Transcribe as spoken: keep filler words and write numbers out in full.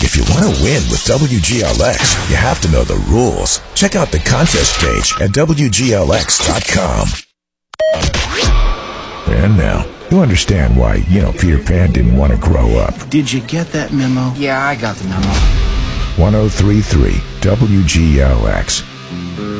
If you want to win with W G L X, you have to know the rules. Check out the contest page at W G L X dot com. And now, you understand why, you know, Peter Pan didn't want to grow up. Did you get that memo? Yeah, I got the memo. one oh three point three W G L X.